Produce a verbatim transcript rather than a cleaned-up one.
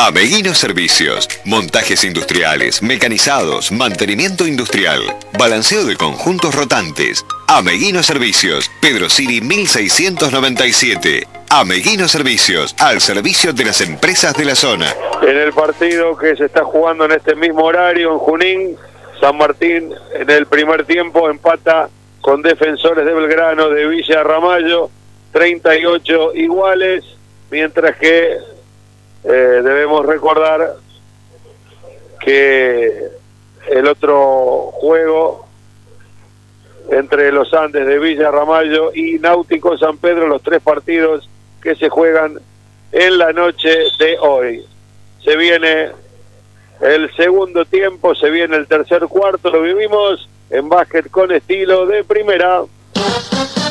Ameguino Servicios, montajes industriales, mecanizados, mantenimiento industrial, balanceo de conjuntos rotantes. Ameguino Servicios, Pedro Siri mil seiscientos noventa y siete. Ameguino Servicios, al servicio de las empresas de la zona. En el partido que se está jugando en este mismo horario en Junín, San Martín en el primer tiempo empata con Defensores de Belgrano de Villa Ramallo, treinta y ocho iguales, mientras que eh, debemos recordar que el otro juego entre los Andes de Villa Ramallo y Náutico San Pedro, los tres partidos que se juegan en la noche de hoy. Se viene el segundo tiempo, se viene el tercer cuarto, lo vivimos en Básquet con Estilo de Primera.